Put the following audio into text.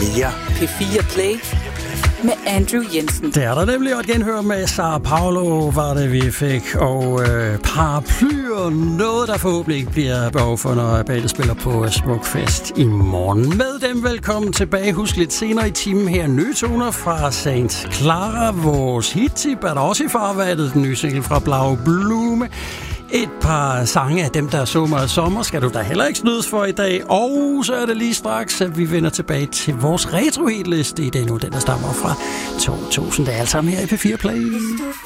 mere. P4 Play med Andrew Jensen. Det er der nemlig et genhør med Sara Paulo, var det vi fik, og paraplyer, noget der forhåbentlig bliver behov for, når Bale spiller på Smukfest i morgen. Med dem velkommen tilbage. Husk lidt senere i timen her Nøtoner fra St. Clara. Vores hit-tip er der også i farvandet, den nye single fra Blau Blume. Et par sange af dem, der så meget sommer, skal du da heller ikke snydes for i dag. Og så er det lige straks, at vi vender tilbage til vores retro-hitliste i den nu, den der stammer fra 2000. Det er alt sammen her i P4 Play.